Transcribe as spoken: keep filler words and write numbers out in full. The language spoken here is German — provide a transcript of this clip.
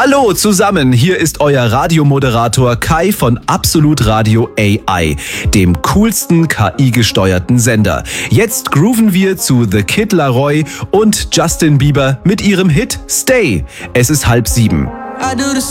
Hallo zusammen, hier ist euer Radiomoderator Kai von Absolut Radio A I, dem coolsten K I-gesteuerten Sender. Jetzt grooven wir zu The Kid Laroi und Justin Bieber mit ihrem Hit Stay. Es ist halb sieben. I do the